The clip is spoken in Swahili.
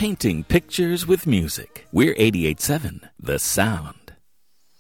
painting pictures with music. We're 88.7 The Sound.